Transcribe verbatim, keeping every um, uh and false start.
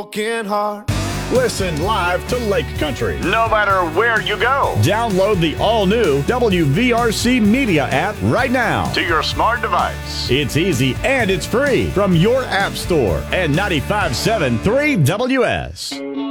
broken heart. Listen live to Lake Country. No matter where you go. Download the all-new W V R C Media app right now to your smart device. It's easy and it's free from your app store and ninety-five point seven three W S.